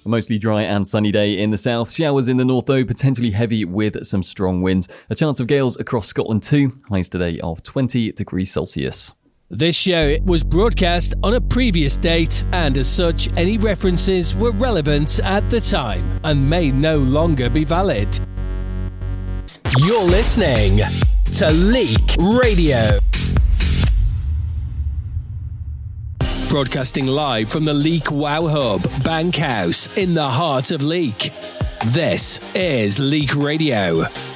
A mostly dry and sunny day in the south. Showers in the north though, potentially heavy with some strong winds. A chance of gales across Scotland too. Highs today of 20 degrees Celsius. This show was broadcast on a previous date, and as such, any references were relevant at the time and may no longer be valid. You're listening to Leek Radio. Broadcasting live from the Leek Wow Hub, Bankhouse, in the heart of Leek. This is Leek Radio.